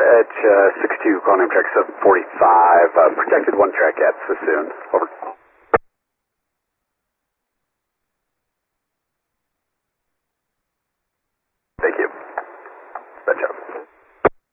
at 62, calling track 745, projected one track at Sassoon. Over.